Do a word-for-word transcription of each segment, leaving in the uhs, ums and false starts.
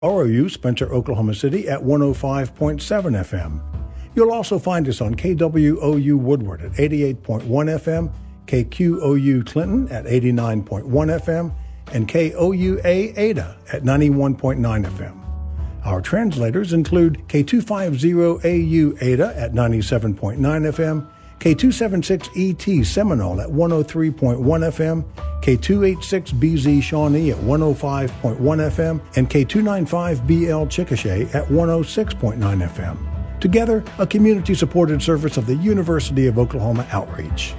R O U Spencer, Oklahoma City at one oh five point seven F M. You'll also find us on K W O U Woodward at eighty-eight point one F M, K Q O U Clinton at eighty-nine point one F M, and K O U A Ada at ninety-one point nine F M. Our translators include K two fifty A U Ada at ninety-seven point nine F M, K two seventy-six E T Seminole at one oh three point one F M, K two eighty-six B Z Shawnee at one oh five point one F M, and K two ninety-five B L Chickasha at one oh six point nine F M. Together, a community-supported service of the University of Oklahoma Outreach.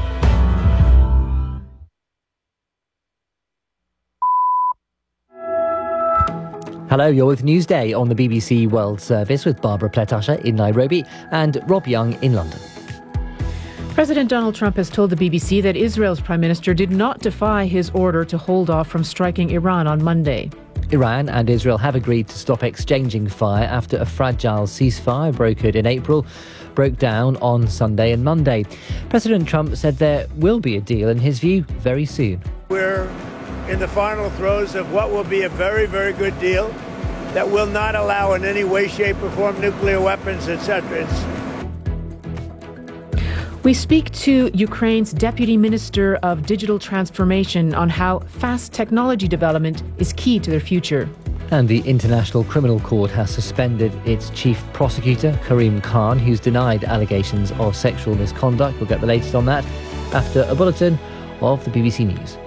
Hello, you're with Newsday on the B B C World Service with Barbara Pletasha in Nairobi and Rob Young in London. President Donald Trump has told the B B C that Israel's Prime Minister did not defy his order to hold off from striking Iran on Monday. Iran and Israel have agreed to stop exchanging fire after a fragile ceasefire brokered in April broke down on Sunday and Monday. President Trump said there will be a deal, in his view, very soon. We're in the final throes of what will be a very, very good deal that will not allow in any way, shape, or form nuclear weapons, et cetera. We speak to Ukraine's Deputy Minister of Digital Transformation on how fast technology development is key to their future. And the International Criminal Court has suspended its chief prosecutor, Karim Khan, who's denied allegations of sexual misconduct. We'll get the latest on that after a bulletin of the B B C News.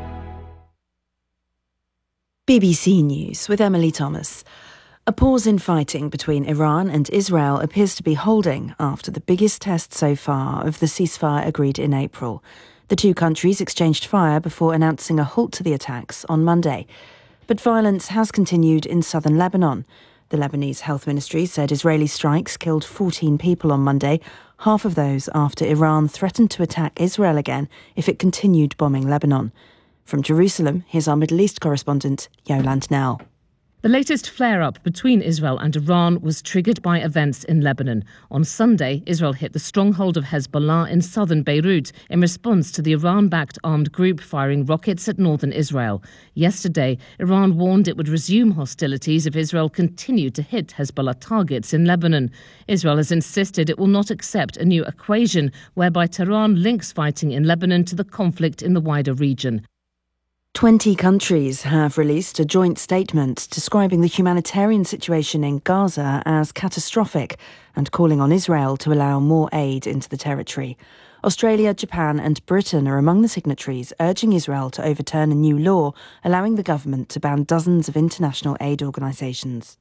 B B C News with Emily Thomas. A pause in fighting between Iran and Israel appears to be holding after the biggest test so far of the ceasefire agreed in April. The two countries exchanged fire before announcing a halt to the attacks on Monday. But violence has continued in southern Lebanon. The Lebanese Health Ministry said Israeli strikes killed fourteen people on Monday, half of those after Iran threatened to attack Israel again if it continued bombing Lebanon. From Jerusalem, here's our Middle East correspondent, Yolande Nell. The latest flare-up between Israel and Iran was triggered by events in Lebanon. On Sunday, Israel hit the stronghold of Hezbollah in southern Beirut in response to the Iran-backed armed group firing rockets at northern Israel. Yesterday, Iran warned it would resume hostilities if Israel continued to hit Hezbollah targets in Lebanon. Israel has insisted it will not accept a new equation whereby Tehran links fighting in Lebanon to the conflict in the wider region. Twenty countries have released a joint statement describing the humanitarian situation in Gaza as catastrophic and calling on Israel to allow more aid into the territory. Australia, Japan and Britain are among the signatories, urging Israel to overturn a new law allowing the government to ban dozens of international aid organisations.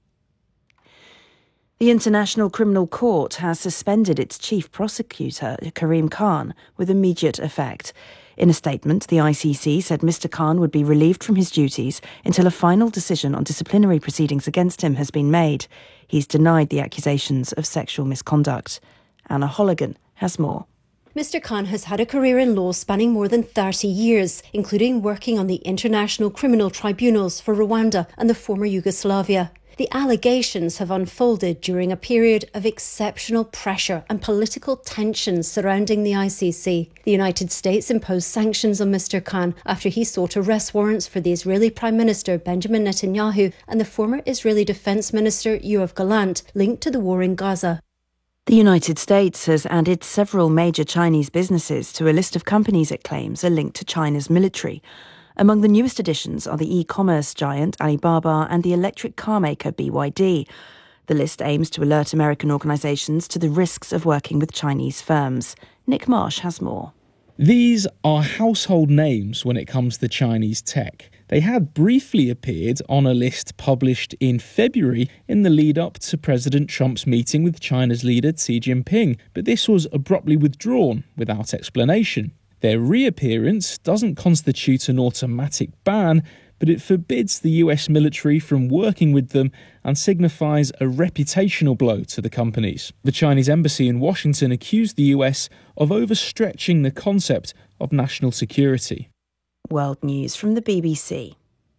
The International Criminal Court has suspended its chief prosecutor, Karim Khan, with immediate effect. In a statement, the I C C said Mister Khan would be relieved from his duties until a final decision on disciplinary proceedings against him has been made. He's denied the accusations of sexual misconduct. Anna Holligan has more. Mister Khan has had a career in law spanning more than thirty years, including working on the International Criminal Tribunals for Rwanda and the former Yugoslavia. The allegations have unfolded during a period of exceptional pressure and political tensions surrounding the I C C. The United States imposed sanctions on Mister Khan after he sought arrest warrants for the Israeli Prime Minister Benjamin Netanyahu and the former Israeli Defense Minister Yoav Gallant, linked to the war in Gaza. The United States has added several major Chinese businesses to a list of companies it claims are linked to China's military. Among the newest additions are the e-commerce giant Alibaba and the electric car maker B Y D. The list aims to alert American organisations to the risks of working with Chinese firms. Nick Marsh has more. These are household names when it comes to Chinese tech. They had briefly appeared on a list published in February in the lead-up to President Trump's meeting with China's leader Xi Jinping, but this was abruptly withdrawn without explanation. Their reappearance doesn't constitute an automatic ban, but it forbids the U S military from working with them and signifies a reputational blow to the companies. The Chinese embassy in Washington accused the U S of overstretching the concept of national security. World News from the B B C.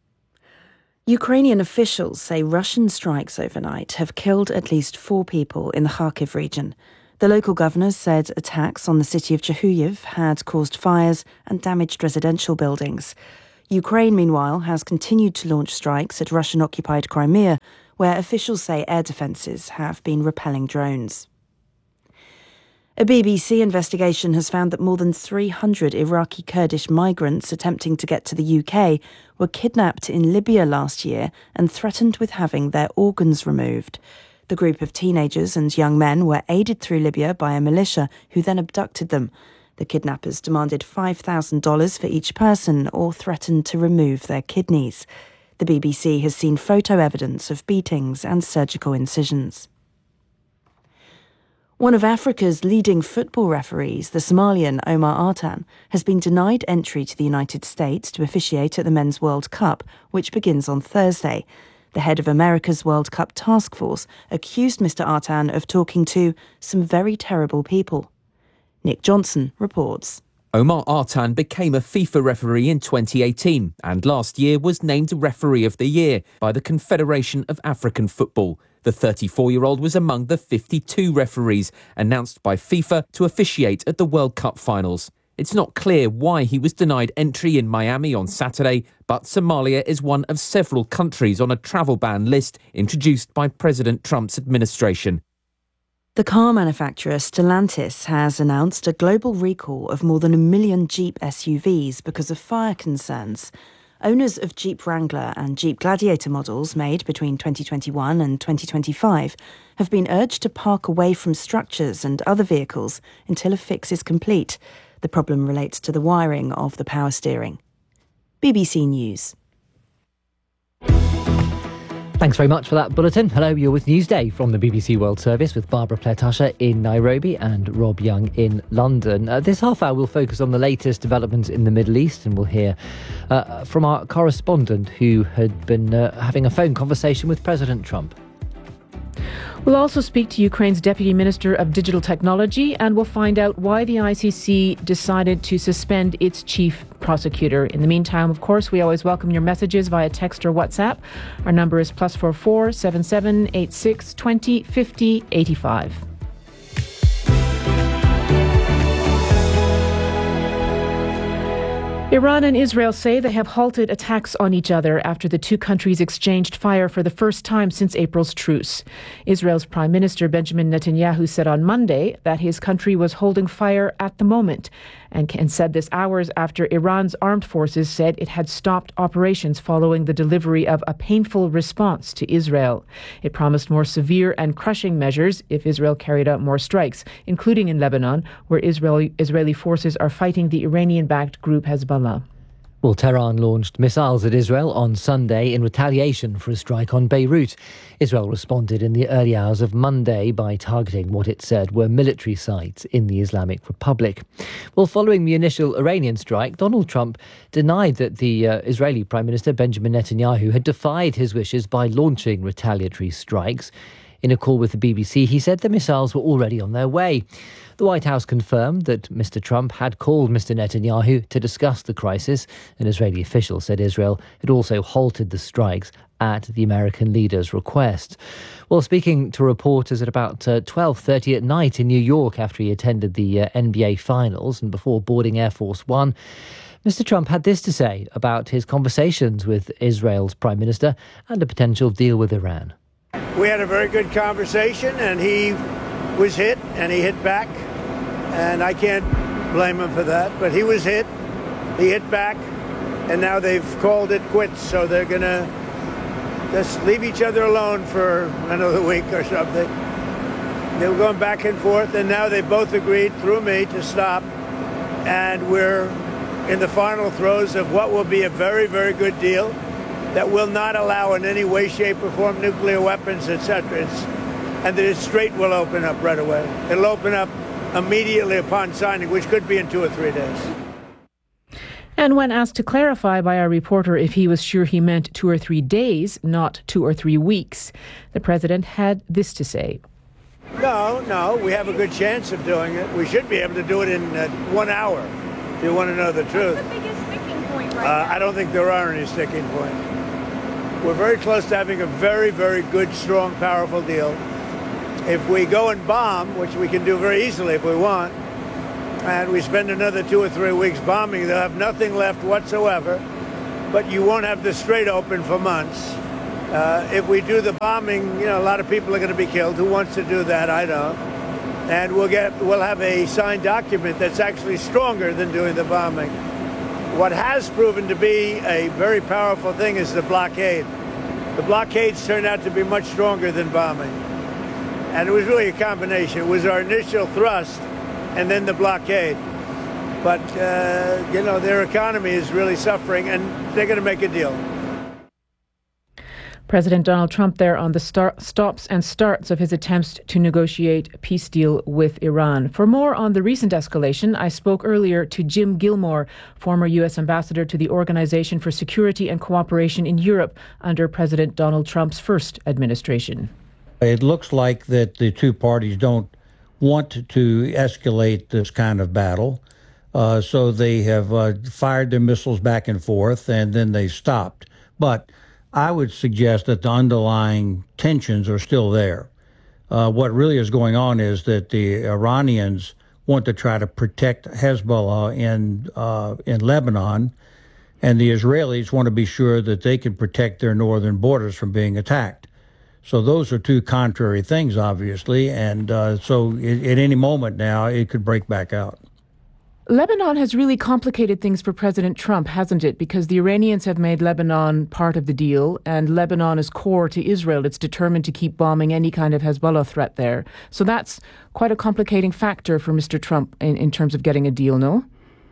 Ukrainian officials say Russian strikes overnight have killed at least four people in the Kharkiv region. The local governor said attacks on the city of Chehuyev had caused fires and damaged residential buildings. Ukraine, meanwhile, has continued to launch strikes at Russian-occupied Crimea, where officials say air defences have been repelling drones. A B B C investigation has found that more than three hundred Iraqi Kurdish migrants attempting to get to the U K were kidnapped in Libya last year and threatened with having their organs removed. The group of teenagers and young men were aided through Libya by a militia who then abducted them. The kidnappers demanded five thousand dollars for each person or threatened to remove their kidneys. The B B C has seen photo evidence of beatings and surgical incisions. One of Africa's leading football referees, the Somalian Omar Artan, has been denied entry to the United States to officiate at the Men's World Cup, which begins on Thursday. The head of America's World Cup task force accused Mister Artan of talking to some very terrible people. Nick Johnson reports. Omar Artan became a FIFA referee in twenty eighteen and last year was named Referee of the Year by the Confederation of African Football. The thirty-four-year-old was among the fifty-two referees announced by FIFA to officiate at the World Cup finals. It's not clear why he was denied entry in Miami on Saturday, but Somalia is one of several countries on a travel ban list introduced by President Trump's administration. The car manufacturer Stellantis has announced a global recall of more than a million Jeep S U Vs because of fire concerns. Owners of Jeep Wrangler and Jeep Gladiator models made between twenty twenty-one and twenty twenty-five have been urged to park away from structures and other vehicles until a fix is complete. The problem relates to the wiring of the power steering. B B C News. Thanks very much for that bulletin. Hello, you're with Newsday from the B B C World Service with Barbara Pletasha in Nairobi and Rob Young in London. Uh, this half hour we'll focus on the latest developments in the Middle East, and we'll hear uh, from our correspondent who had been uh, having a phone conversation with President Trump. We'll also speak to Ukraine's Deputy Minister of Digital Technology, and we'll find out why the I C C decided to suspend its chief prosecutor. In the meantime, of course, we always welcome your messages via text or WhatsApp. Our number is plus four four seven seven eight six twenty fifty eighty five. Iran and Israel say they have halted attacks on each other after the two countries exchanged fire for the first time since April's truce. Israel's Prime Minister Benjamin Netanyahu said on Monday that his country was holding fire at the moment, and, and said this hours after Iran's armed forces said it had stopped operations following the delivery of a painful response to Israel. It promised more severe and crushing measures if Israel carried out more strikes, including in Lebanon, where Israeli, Israeli forces are fighting the Iranian-backed group Hezbollah. Well, Tehran launched missiles at Israel on Sunday in retaliation for a strike on Beirut. Israel responded in the early hours of Monday by targeting what it said were military sites in the Islamic Republic. Well, following the initial Iranian strike, Donald Trump denied that the uh, Israeli Prime Minister Benjamin Netanyahu had defied his wishes by launching retaliatory strikes. In a call with the B B C, he said the missiles were already on their way. The White House confirmed that Mister Trump had called Mister Netanyahu to discuss the crisis. An Israeli official said Israel had also halted the strikes at the American leader's request. Well, speaking to reporters at about uh, twelve thirty at night in New York after he attended the uh, N B A Finals and before boarding Air Force One, Mister Trump had this to say about his conversations with Israel's Prime Minister and a potential deal with Iran. We had a very good conversation, and he was hit, and he hit back. And I can't blame him for that, but he was hit, he hit back, and now they've called it quits, so they're going to just leave each other alone for another week or something. They were going back and forth, and now they both agreed through me to stop, and we're in the final throes of what will be a very, very good deal that will not allow in any way, shape, or form nuclear weapons, et cetera. It's, and the Strait will open up right away. It'll open up immediately upon signing, which could be in two or three days. And when asked to clarify by our reporter if he was sure he meant two or three days, not two or three weeks, the president had this to say. No, no, we have a good chance of doing it. We should be able to do it in uh, one hour, if you want to know the truth. What's the biggest sticking point right uh, now? I don't think there are any sticking points. We're very close to having a very, very good, strong, powerful deal. If we go and bomb, which we can do very easily if we want, and we spend another two or three weeks bombing, they'll have nothing left whatsoever but you won't have the strait open for months. Uh, if we do the bombing, you know, a lot of people are going to be killed. Who wants to do that? I don't. And we'll get, we'll have a signed document that's actually stronger than doing the bombing. What has proven to be a very powerful thing is the blockade. The blockades turned out to be much stronger than bombing. And it was really a combination. It was our initial thrust and then the blockade. But, uh, you know, their economy is really suffering, and they're going to make a deal. President Donald Trump there on the start, stops and starts of his attempts to negotiate a peace deal with Iran. For more on the recent escalation, I spoke earlier to Jim Gilmore, former U S ambassador to the Organization for Security and Cooperation in Europe under President Donald Trump's first administration. It looks like that the two parties don't want to escalate this kind of battle, uh, so they have uh, fired their missiles back and forth, and then they stopped. But I would suggest that the underlying tensions are still there. Uh, what really is going on is that the Iranians want to try to protect Hezbollah in uh, in Lebanon, and the Israelis want to be sure that they can protect their northern borders from being attacked. So those are two contrary things, obviously, and uh, so it, at any moment now it could break back out. Lebanon has really complicated things for President Trump, hasn't it? Because the Iranians have made Lebanon part of the deal, and Lebanon is core to Israel. It's determined to keep bombing any kind of Hezbollah threat there. So that's quite a complicating factor for Mister Trump in, in terms of getting a deal, no?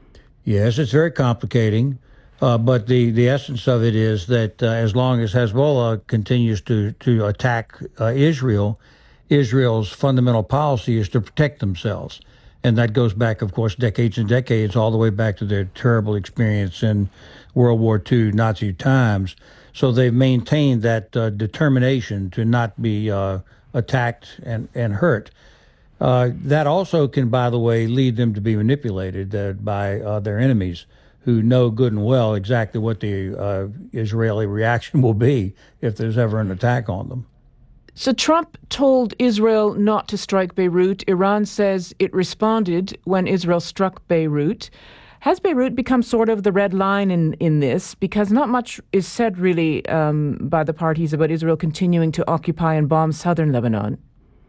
Yes, it's very complicating. Uh, but the, the essence of it is that uh, as long as Hezbollah continues to, to attack uh, Israel, Israel's fundamental policy is to protect themselves. And that goes back, of course, decades and decades, all the way back to their terrible experience in World War Two, Nazi times. So they've maintained that uh, determination to not be uh, attacked and, and hurt. Uh, that also can, by the way, lead them to be manipulated uh, by uh, their enemies, who know good and well exactly what the uh, Israeli reaction will be if there's ever an attack on them. So Trump told Israel not to strike Beirut. Iran says it responded when Israel struck Beirut. Has Beirut become sort of the red line in, in this? Because not much is said really um, by the parties about Israel continuing to occupy and bomb southern Lebanon.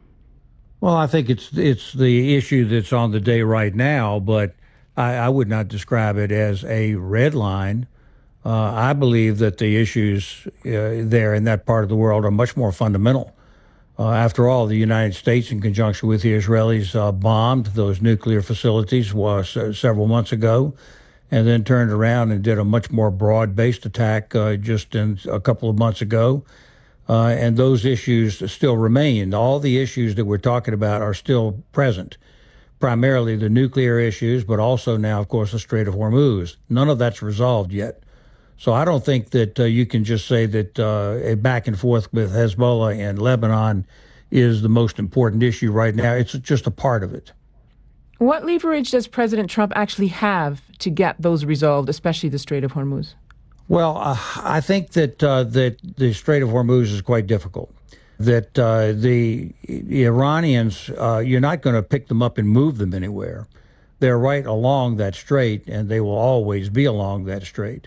Well, I think it's it's the issue that's on the day right now, but I, I would not describe it as a red line. Uh, I believe that the issues uh, there in that part of the world are much more fundamental. Uh, after all, the United States, in conjunction with the Israelis, uh, bombed those nuclear facilities was, uh, several months ago, and then turned around and did a much more broad-based attack uh, just in a couple of months ago. Uh, and those issues still remain. All the issues that we're talking about are still present, primarily the nuclear issues, but also now, of course, the Strait of Hormuz. None of that's resolved yet. So I don't think that uh, you can just say that uh, a back and forth with Hezbollah and Lebanon is the most important issue right now. It's just a part of it. What leverage does President Trump actually have to get those resolved, especially the Strait of Hormuz? Well, uh, I think that uh, that the Strait of Hormuz is quite difficult. That uh, the, the Iranians, uh, you're not going to pick them up and move them anywhere. They're right along that strait, and they will always be along that strait.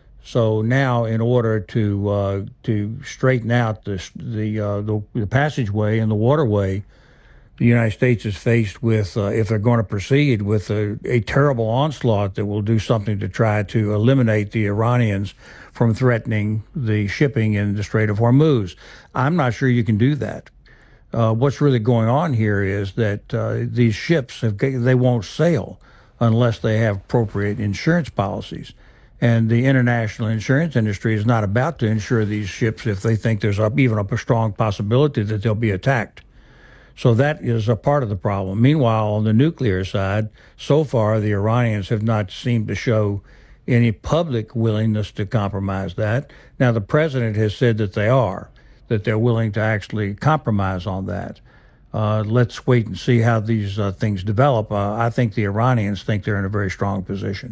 So now, in order to uh, to straighten out the the, uh, the the passageway and the waterway, the United States is faced with, uh, if they're going to proceed, with a, a terrible onslaught that will do something to try to eliminate the Iranians from threatening the shipping in the Strait of Hormuz. I'm not sure you can do that. Uh, what's really going on here is that uh, these ships, have, they won't sail unless they have appropriate insurance policies. And the international insurance industry is not about to insure these ships if they think there's a, even a strong possibility that they'll be attacked. So that is a part of the problem. Meanwhile, on the nuclear side, so far the Iranians have not seemed to show any public willingness to compromise that. Now, the president has said that they are, that they're willing to actually compromise on that. Uh, let's wait and see how these uh, things develop. Uh, I think the Iranians think they're in a very strong position.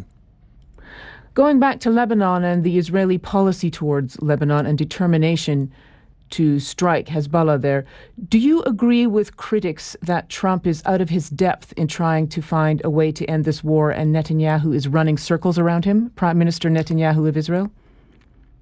Going back to Lebanon and the Israeli policy towards Lebanon and determination to strike Hezbollah there, do you agree with critics that Trump is out of his depth in trying to find a way to end this war and Netanyahu is running circles around him, Prime Minister Netanyahu of Israel?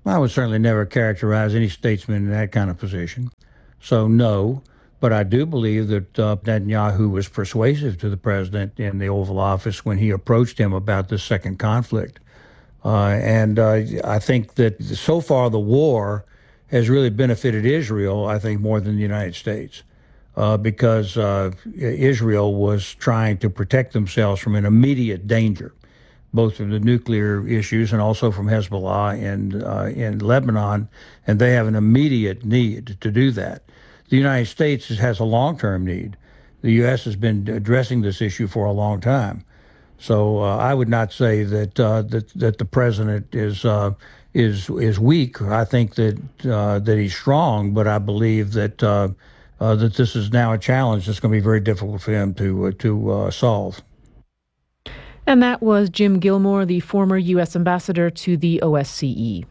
I would certainly never characterize any statesman in that kind of position. So no, but I do believe that uh, Netanyahu was persuasive to the president in the Oval Office when he approached him about this second conflict. Uh, and uh, I think that so far the war has really benefited Israel, I think, more than the United States, uh, because uh, Israel was trying to protect themselves from an immediate danger, both from the nuclear issues and also from Hezbollah in, uh, in Lebanon, and they have an immediate need to do that. The United States has a long-term need. The U S has been addressing this issue for a long time. So uh, I would not say that uh, that that the president is uh, is is weak. I think that uh, that he's strong, but I believe that uh, uh, that this is now a challenge that's going to be very difficult for him to uh, to uh, solve. And that was Jim Gilmore, the former U S ambassador to the O S C E.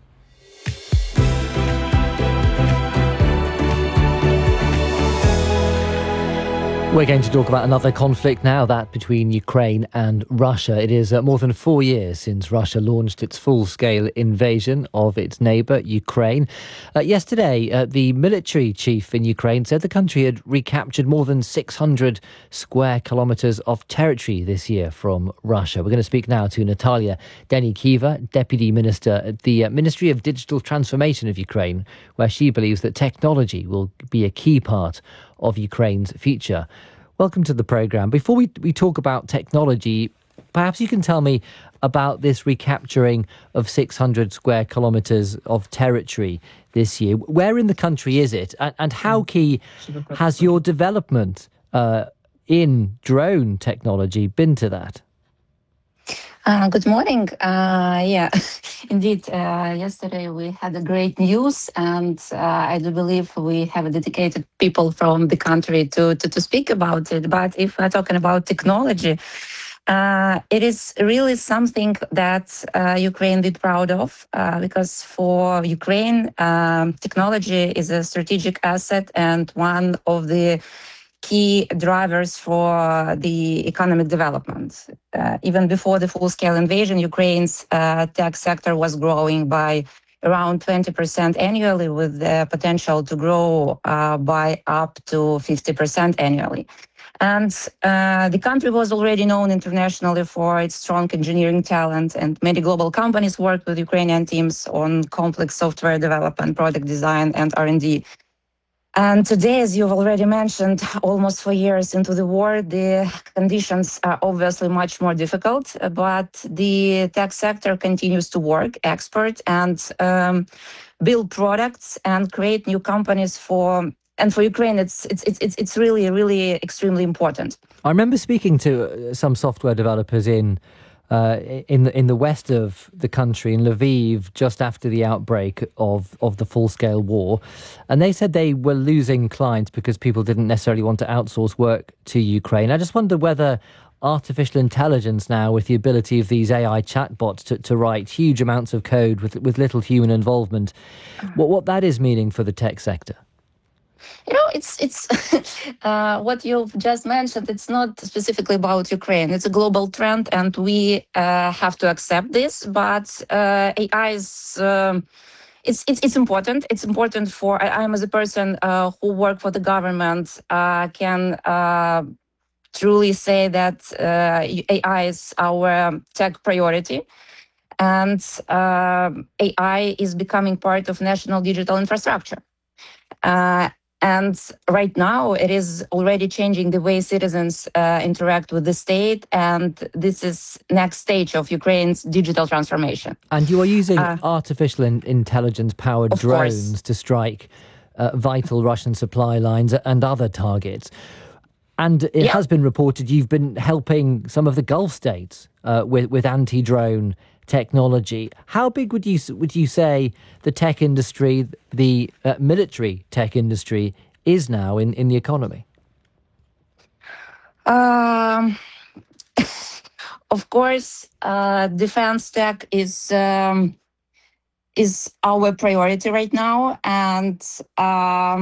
We're going to talk about another conflict now, that between Ukraine and Russia. It is uh, more than four years since Russia launched its full-scale invasion of its neighbour, Ukraine. Uh, yesterday, uh, the military chief in Ukraine said the country had recaptured more than six hundred square kilometres of territory this year from Russia. We're going to speak now to Natalia Denikiva, Deputy Minister at the uh, Ministry of Digital Transformation of Ukraine, where she believes that technology will be a key part of Ukraine's future. Welcome to the programme. Before we, we talk about technology, perhaps you can tell me about this recapturing of six hundred square kilometres of territory this year. Where in the country is it? And, and how key has your development uh, in drone technology been to that? Uh, good morning. Uh, yeah, indeed. Uh, yesterday we had a great news, and uh, I do believe we have dedicated people from the country to, to, to speak about it. But if we're talking about technology, uh, it is really something that uh, Ukraine is proud of, uh, because for Ukraine, um, technology is a strategic asset and one of the key drivers for the economic development. Uh, even before the full-scale invasion, Ukraine's uh, tech sector was growing by around twenty percent annually, with the potential to grow uh, by up to fifty percent annually. And uh, the country was already known internationally for its strong engineering talent, and many global companies worked with Ukrainian teams on complex software development, product design, and R and D. And today, as you've already mentioned, almost four years into the war, the conditions are obviously much more difficult, but the tech sector continues to work, export, and um, build products and create new companies for, and for Ukraine, it's, it's, it's, it's really, really extremely important. I remember speaking to some software developers in Uh, in the, in the west of the country, in Lviv, just after the outbreak of, of the full-scale war. And they said they were losing clients because people didn't necessarily want to outsource work to Ukraine. I just wonder whether artificial intelligence now, with the ability of these A I chatbots to, to write huge amounts of code with, with little human involvement, what, what that is meaning for the tech sector. You know, it's it's uh, what you've just mentioned. It's not specifically about Ukraine. It's a global trend, and we uh, have to accept this. But uh, A I is um, it's it's it's important. It's important for I, I'm as a person uh, who work for the government uh, can uh, truly say that uh, A I is our tech priority, and uh, A I is becoming part of national digital infrastructure. Uh, And right now, it is already changing the way citizens uh, interact with the state, and this is next stage of Ukraine's digital transformation. And you are using uh, artificial in- intelligence-powered drones course. to strike uh, vital Russian supply lines and other targets. And it yeah. has been reported you've been helping some of the Gulf states uh, with, with anti-drone technology. How big would you would you say the tech industry, the uh, military tech industry, is now in, in the economy? Um, of course, uh, defense tech is um, is our priority right now, and um,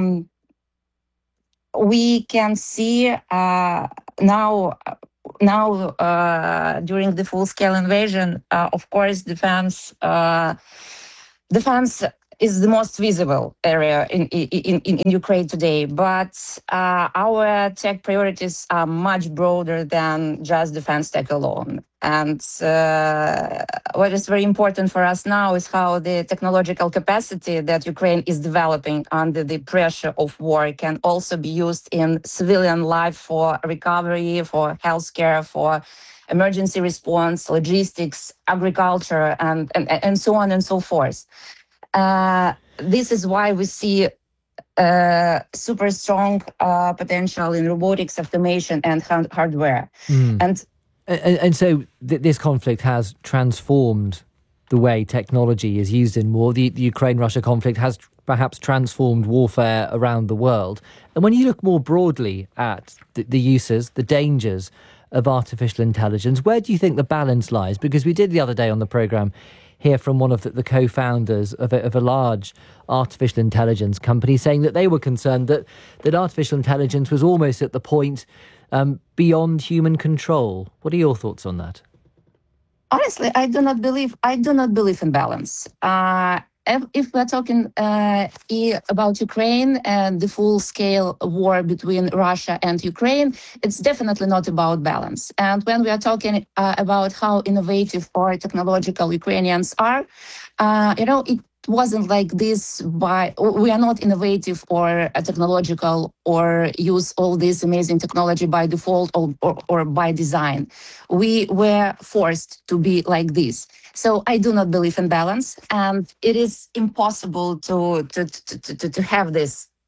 we can see uh, now. Now, uh, during the full-scale invasion, uh, of course, defense uh, defense is the most visible area in in, in, in Ukraine today, but uh, our tech priorities are much broader than just defense tech alone. And uh, what is very important for us now is how the technological capacity that Ukraine is developing under the pressure of war can also be used in civilian life for recovery, for healthcare, for emergency response, logistics, agriculture, and, and, and so on and so forth. Uh, this is why we see uh, super strong uh, potential in robotics, automation, and hard- hardware. Mm. And, and and so th- this conflict has transformed the way technology is used in war. The, the Ukraine-Russia conflict has perhaps transformed warfare around the world. And when you look more broadly at the, the uses, the dangers of artificial intelligence, where do you think the balance lies? Because we did the other day on the programme hear from one of the, the co-founders of a, of a large artificial intelligence company saying that they were concerned that, that artificial intelligence was almost at the point um, beyond human control. What are your thoughts on that? Honestly, I do not believe, I do not believe in balance. Uh, If, if we're talking uh, about Ukraine and the full-scale war between Russia and Ukraine, it's definitely not about balance. And when we are talking uh, about how innovative or technological Ukrainians are, uh, you know, it wasn't like this by, we are not innovative or uh, technological or use all this amazing technology by default or, or, or by design. We were forced to be like this. So I do not believe in balance, and it is impossible to to to to, to have this.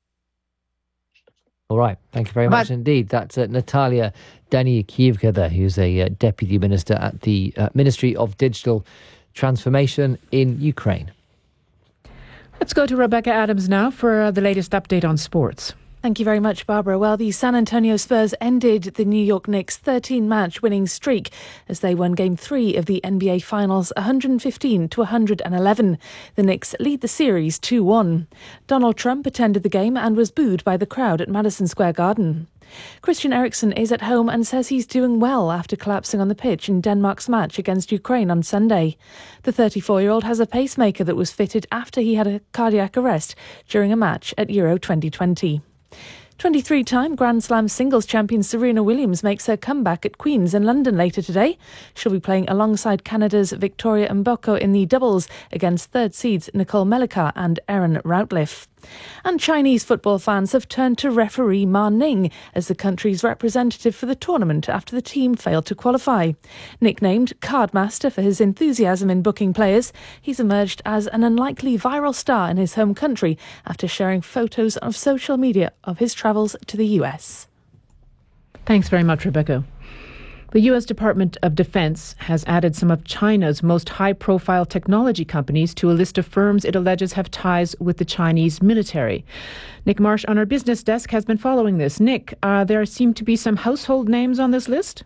All right, thank you very much but, indeed. That's uh, Natalia Danikievka there, who's a uh, deputy minister at the uh, Ministry of Digital Transformation in Ukraine. Let's go to Rebecca Adams now for uh, the latest update on sports. Thank you very much, Barbara. Well, the San Antonio Spurs ended the New York Knicks' thirteen-match winning streak as they won Game three of the N B A Finals one fifteen to one eleven. The Knicks lead the series two one. Donald Trump attended the game and was booed by the crowd at Madison Square Garden. Christian Eriksen is at home and says he's doing well after collapsing on the pitch in Denmark's match against Ukraine on Sunday. The thirty-four-year-old has a pacemaker that was fitted after he had a cardiac arrest during a match at Euro twenty twenty. twenty-three-time Grand Slam singles champion Serena Williams makes her comeback at Queen's in London later today. She'll be playing alongside Canada's Victoria Mboko in the doubles against third seeds Nicole Mellicar and Erin Routliffe. And Chinese football fans have turned to referee Ma Ning as the country's representative for the tournament after the team failed to qualify. Nicknamed Cardmaster for his enthusiasm in booking players, he's emerged as an unlikely viral star in his home country after sharing photos of social media of his travels to the U S. Thanks very much, Rebecca. The U S Department of Defense has added some of China's most high-profile technology companies to a list of firms it alleges have ties with the Chinese military. Nick Marsh on our business desk has been following this. Nick, uh, there seem to be some household names on this list?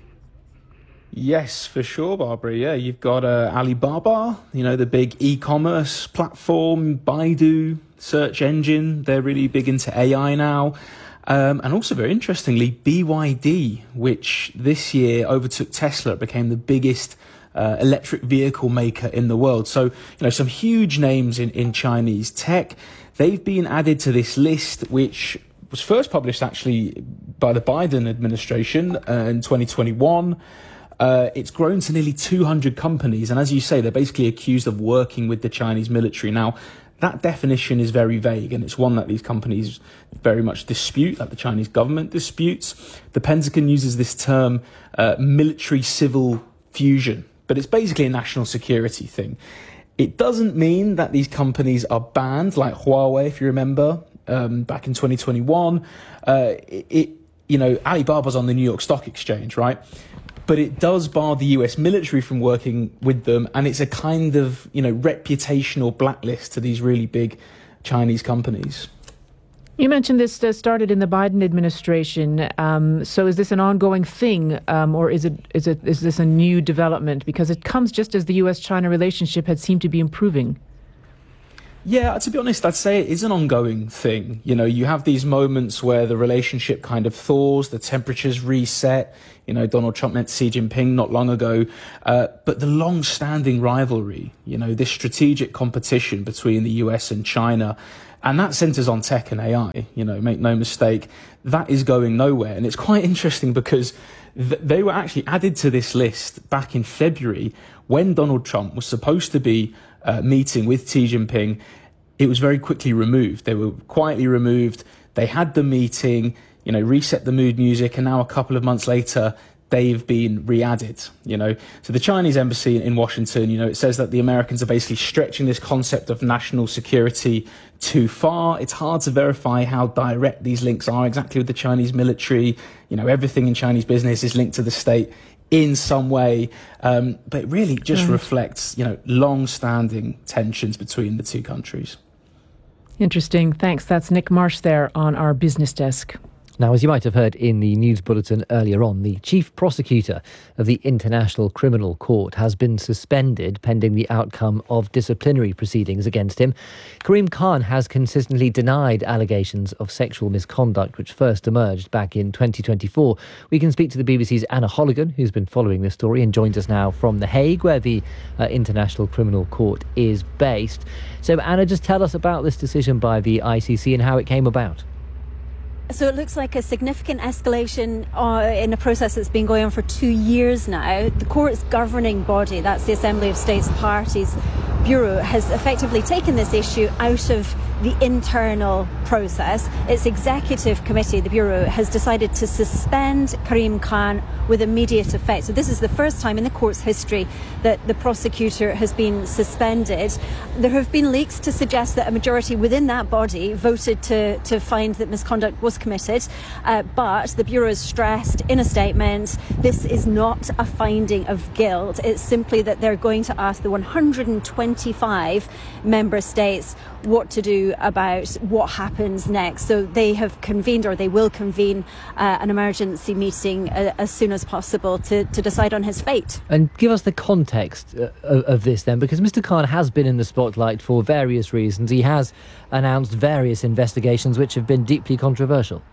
Yes, for sure, Barbara. Yeah, you've got uh, Alibaba, you know, the big e-commerce platform, Baidu, search engine. They're really big into A I now. Um, and also, very interestingly, B Y D, which this year overtook Tesla, became the biggest uh, electric vehicle maker in the world. So, you know, some huge names in, in Chinese tech. They've been added to this list, which was first published actually by the Biden administration uh, in twenty twenty-one. Uh, it's grown to nearly two hundred companies. And as you say, they're basically accused of working with the Chinese military. Now, that definition is very vague, and it's one that these companies very much dispute, that the Chinese government disputes. The Pentagon uses this term uh, military-civil fusion, but it's basically a national security thing. It doesn't mean that these companies are banned, like Huawei, if you remember, um, back in twenty twenty-one. Uh, it, it, you know, Alibaba's on the New York Stock Exchange, right? But it does bar the U S military from working with them, and it's a kind of, you know, reputational blacklist to these really big Chinese companies. You mentioned this uh, started in the Biden administration. Um, so is this an ongoing thing, um, or is it is it is this a new development? Because it comes just as the U S China relationship had seemed to be improving. Yeah, to be honest, I'd say it is an ongoing thing. You know, you have these moments where the relationship kind of thaws, the temperatures reset. You know, Donald Trump met Xi Jinping not long ago. Uh, but the long-standing rivalry, you know, this strategic competition between the U S and China, and that centers on tech and A I, you know, make no mistake, that is going nowhere. And it's quite interesting because th- they were actually added to this list back in February when Donald Trump was supposed to be uh, meeting with Xi Jinping. It was very quickly removed. They were quietly removed. They had the meeting, you know, reset the mood music, and now a couple of months later, they've been re-added, you know. So the Chinese embassy in Washington, you know, it says that the Americans are basically stretching this concept of national security too far. It's hard to verify how direct these links are exactly with the Chinese military. You know, everything in Chinese business is linked to the state in some way. Um, but it really just right. reflects, you know, long-standing tensions between the two countries. Interesting. Thanks. That's Nick Marsh there on our business desk. Now, as you might have heard in the news bulletin earlier on, the chief prosecutor of the International Criminal Court has been suspended pending the outcome of disciplinary proceedings against him. Karim Khan has consistently denied allegations of sexual misconduct which first emerged back in twenty twenty-four. We can speak to the B B C's Anna Holligan, who's been following this story and joins us now from The Hague, where the uh, International Criminal Court is based. So, Anna, just tell us about this decision by the I C C and how it came about. So it looks like a significant escalation uh, in a process that's been going on for two years now. The court's governing body, that's the Assembly of States Parties Bureau, has effectively taken this issue out of the internal process. Its executive committee, the Bureau, has decided to suspend Karim Khan with immediate effect. So this is the first time in the court's history that the prosecutor has been suspended. There have been leaks to suggest that a majority within that body voted to, to find that misconduct was committed, uh, but the Bureau has stressed in a statement this is not a finding of guilt. It's simply that they're going to ask the one hundred twenty-five member states what to do about what happens next. So they have convened, or they will convene, uh, an emergency meeting uh, as soon as possible to, to decide on his fate. And give us the context uh, of, of this then, because Mister Khan has been in the spotlight for various reasons. He has announced various investigations which have been deeply controversial.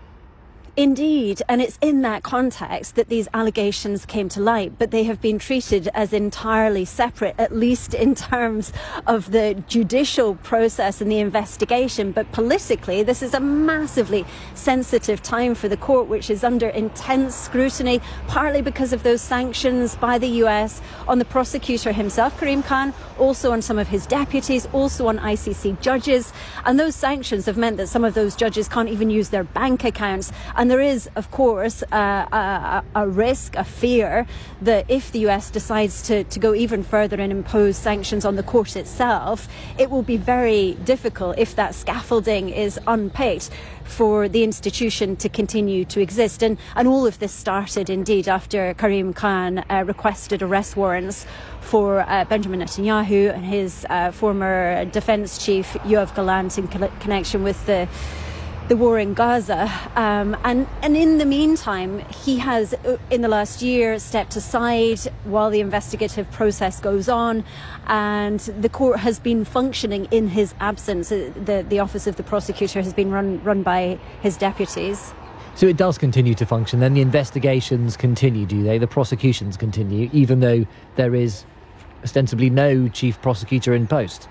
Indeed, and it's in that context that these allegations came to light, but they have been treated as entirely separate, at least in terms of the judicial process and the investigation. But politically, this is a massively sensitive time for the court, which is under intense scrutiny, partly because of those sanctions by the U S on the prosecutor himself, Karim Khan, also on some of his deputies, also on I C C judges. And those sanctions have meant that some of those judges can't even use their bank accounts. And there is, of course, uh, a, a risk, a fear that if the U S decides to, to go even further and impose sanctions on the court itself, it will be very difficult, if that scaffolding is unpaid, for the institution to continue to exist. And, and all of this started, indeed, after Karim Khan uh, requested arrest warrants for uh, Benjamin Netanyahu and his uh, former defence chief, Yoav Gallant, in co- connection with the the war in Gaza. Um, and, and in the meantime, he has, in the last year, stepped aside while the investigative process goes on, and the court has been functioning in his absence. The, the office of the prosecutor has been run, run by his deputies. So it does continue to function, then the investigations continue, do they? The prosecutions continue, even though there is ostensibly no chief prosecutor in post?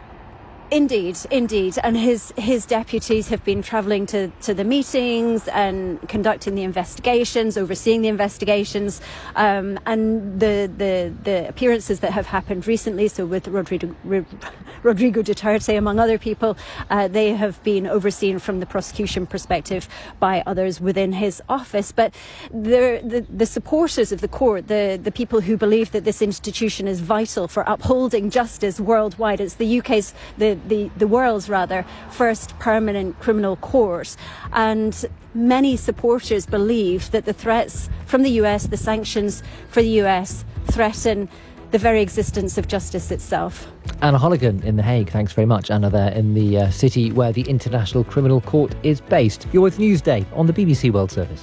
Indeed, indeed. And his his deputies have been travelling to, to the meetings and conducting the investigations, overseeing the investigations. Um, and the, the the appearances that have happened recently, so with Rodrigo, Rodrigo Duterte, among other people, uh, they have been overseen from the prosecution perspective by others within his office. But the, the, the supporters of the court, the, the people who believe that this institution is vital for upholding justice worldwide, it's the U K's, the The, the world's rather first permanent criminal court, and many supporters believe that the threats from the U S, the sanctions for the U S, threaten the very existence of justice itself. Anna Holligan in The Hague, thanks very much, Anna, there in the uh, city where the International Criminal Court is based. You're with Newsday on the B B C World Service.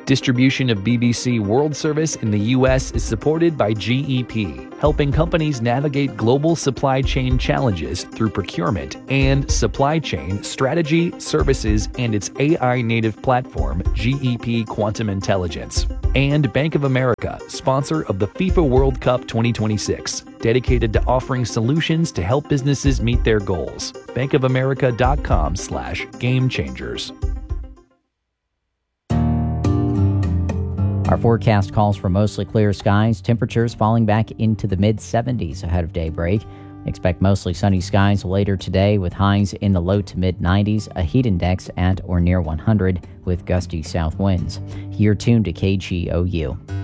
Distribution of B B C World Service in the U S is supported by G E P, helping companies navigate global supply chain challenges through procurement and supply chain strategy, services, and its A I-native platform, G E P Quantum Intelligence. And Bank of America, sponsor of the FIFA World Cup twenty twenty-six, dedicated to offering solutions to help businesses meet their goals. bankofamerica.com slash game changers. Our forecast calls for mostly clear skies, temperatures falling back into the mid seventies ahead of daybreak. Expect mostly sunny skies later today with highs in the low to mid nineties, a heat index at or near one hundred with gusty south winds. You're tuned to K G O U.